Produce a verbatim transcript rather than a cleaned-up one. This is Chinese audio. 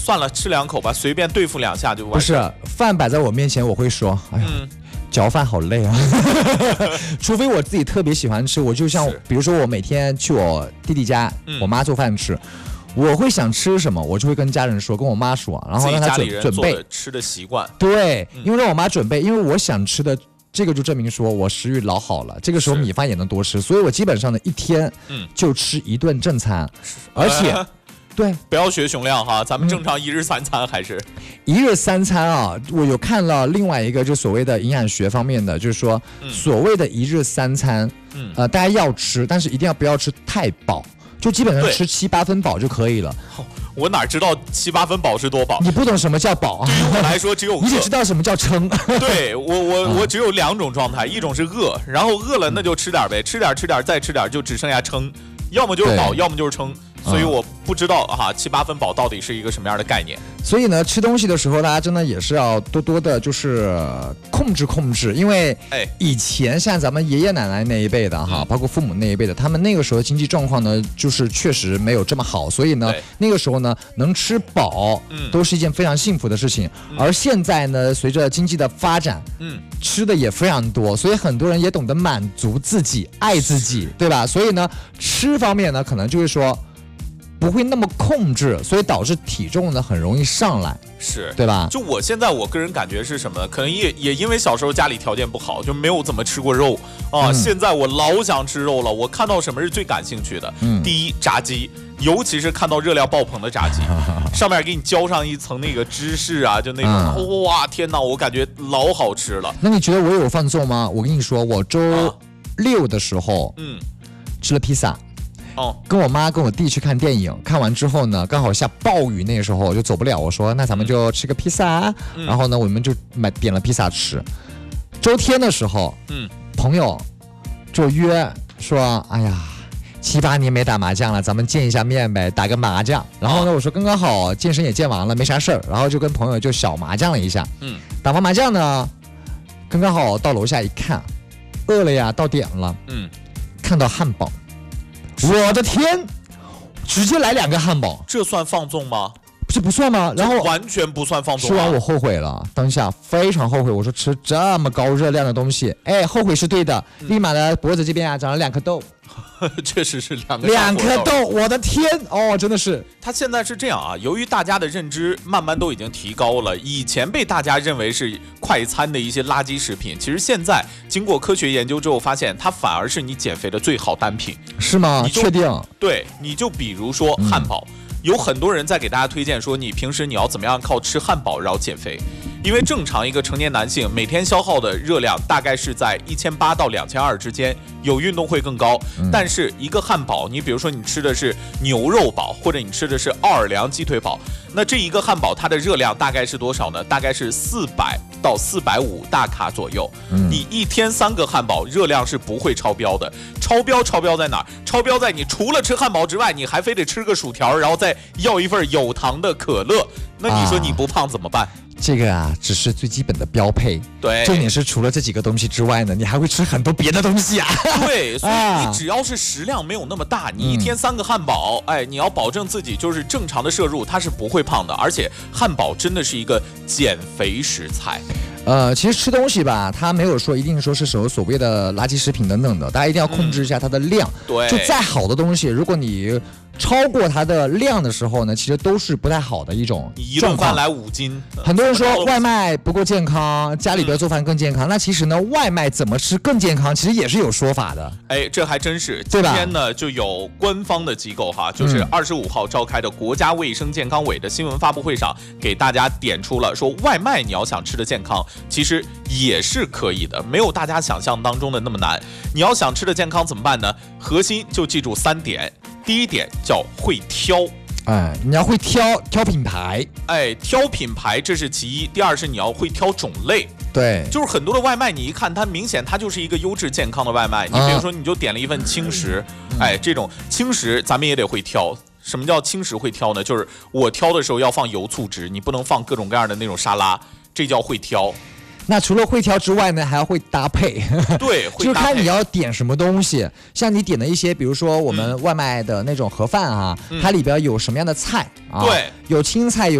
算了，吃两口吧，随便对付两下就完。 不是，饭摆在我面前，我会说，哎呀。嗯嚼饭好累啊，除非我自己特别喜欢吃，我就像比如说我每天去我弟弟家，嗯、我妈做饭吃，我会想吃什么，我就会跟家人说，跟我妈说，然后让她准准备吃的习惯。 对，因为让我妈准备，因为我想吃的。这个就证明说我食欲老好了，这个时候米饭也能多吃，所以我基本上呢一天就吃一顿正餐，而且。对， 不要学熊亮哈，咱们正常一日三餐还是、嗯、 一日三餐啊。我有看了另外一个，就所谓的营养学方面的，就是说、嗯、所谓的一日三餐，嗯，呃，大家要吃，但是一定要不要吃太饱，就基本上吃七八分饱就可以了。 我哪知道七八分饱是多饱？ 你不懂什么叫饱， 对于我来说只有你只知道什么叫撑。 对我我我只有两种状态，一种是饿，然后饿了那就吃点呗，吃点吃点再吃点，就只剩下撑，要么就是饱，要么就是撑。所以我不知道哈、啊，七八分饱到底是一个什么样的概念。 所以呢，吃东西的时候，大家真的也是要多多的，就是控制控制，因为以前像咱们爷爷奶奶那一辈的哈，嗯、包括父母那一辈的，他们那个时候经济状况呢，就是确实没有这么好，所以呢，那个时候呢，能吃饱，嗯，都是一件非常幸福的事情。嗯、而现在呢，随着经济的发展，嗯，吃的也非常多，所以很多人也懂得满足自己，爱自己，对吧？所以呢，吃方面呢，可能就会说。不会那么控制，所以导致体重呢很容易上来， 是对吧？ 就我现在我个人感觉是什么呢？可能也也因为小时候家里条件不好，就没有怎么吃过肉啊。嗯、现在我老想吃肉了，我看到什么是最感兴趣的？嗯、第一，炸鸡，尤其是看到热量爆棚的炸鸡，上面给你浇上一层那个芝士啊，就那种，嗯、哇，天哪，我感觉老好吃了。 那你觉得我有放纵吗？我跟你说，我周六的时候，嗯，吃了披萨。哦，跟我妈跟我弟去看电影，看完之后呢，刚好下暴雨，那个时候我就走不了，我说那咱们就吃个披萨，嗯、然后呢，我们就买点了披萨吃。周天的时候，嗯，朋友就约说，哎呀，七八年没打麻将了，咱们见一下面呗，打个麻将。然后呢，我说刚刚好健身也健完了，没啥事儿，然后就跟朋友就小麻将了一下。嗯，打完麻将呢，刚刚好到楼下一看，饿了呀，到点了，嗯，看到汉堡。我的天，直接来两个汉堡， 这算放纵吗？ 这不算吗？然后完全不算放纵、啊。 吃完我后悔了，当下非常后悔。我说吃这么高热量的东西，哎，后悔是对的。嗯、立马的脖子这边啊长了两颗痘， 确实是两个两颗痘，我的天哦，真的是。 他现在是这样啊，由于大家的认知慢慢都已经提高了，以前被大家认为是快餐的一些垃圾食品，其实现在经过科学研究之后发现，它反而是你减肥的最好单品。 是吗？确定？ 对，你就比如说汉堡。嗯有很多人在给大家推荐说，你平时你要怎么样靠吃汉堡然后减肥，因为正常一个成年男性每天消耗的热量大概是在一千八到两千二之间，有运动会更高。嗯、但是一个汉堡，你比如说你吃的是牛肉堡，或者你吃的是奥尔良鸡腿堡，那这一个汉堡它的热量大概是多少呢？大概是四百到四百五大卡左右。嗯、你一天三个汉堡，热量是不会超标的。超标超标在哪儿？超标在你除了吃汉堡之外，你还非得吃个薯条，然后再要一份有糖的可乐。那你说你不胖怎么办？啊这个啊，只是最基本的标配。 对， 重点是除了这几个东西之外呢，你还会吃很多别的东西啊。 对，所以你只要是食量没有那么大，你一天三个汉堡，哎，你要保证自己就是正常的摄入，它是不会胖的。而且汉堡真的是一个减肥食材。 呃，其实吃东西吧，它没有说一定说是什么所谓的垃圾食品等等的，大家一定要控制一下它的量。嗯、 对， 就再好的东西，如果你超过它的量的时候呢，其实都是不太好的一种你一顿饭来五斤。 很多人说外卖不够健康，家里边做饭更健康。嗯、那其实呢，外卖怎么吃更健康，其实也是有说法的。 哎，这还真是。今天呢，就有官方的机构哈，就是二十五号召开的国家卫生健康委的新闻发布会上，给大家点出了说，外卖你要想吃的健康，其实也是可以的，没有大家想象当中的那么难。你要想吃的健康怎么办呢？核心就记住三点。第一点叫会挑， 哎，你要会挑挑品牌， 哎，挑品牌这是其一。第二是你要会挑种类， 对， 就是很多的外卖，你一看它明显它就是一个优质健康的外卖。你比如说，你就点了一份轻食，嗯、哎，这种轻食咱们也得会挑。什么叫轻食会挑呢？就是我挑的时候要放油醋汁，你不能放各种各样的那种沙拉，这叫会挑。 那除了会挑之外呢，还要会搭配。 对，会搭配就看你要点什么东西。像你点的一些，比如说我们外卖的那种盒饭啊，嗯、它里边有什么样的菜啊？ 对， 有青菜有。